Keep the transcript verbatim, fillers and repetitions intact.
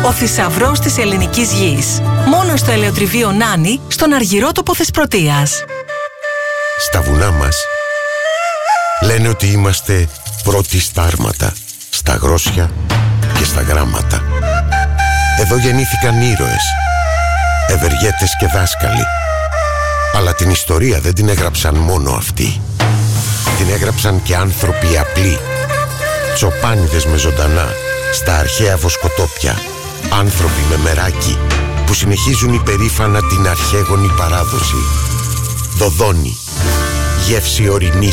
Ο θησαυρός της ελληνικής γης. Μόνο στο ελαιοτριβείο Νάνη, στον Αργυρότοπο Θεσπρωτείας. Στα βουνά μας λένε ότι είμαστε πρώτοι στα άρματα, στα γρόσια και στα γράμματα. Εδώ γεννήθηκαν ήρωες, ευεργέτες και δάσκαλοι. Αλλά την ιστορία δεν την έγραψαν μόνο αυτοί. Την έγραψαν και άνθρωποι απλοί, τσοπάνιδες με ζωντανά στα αρχαία βοσκοτόπια, άνθρωποι με μεράκι που συνεχίζουν υπερήφανα την αρχαίγονη παράδοση. Δοδόνη, γεύση ορεινής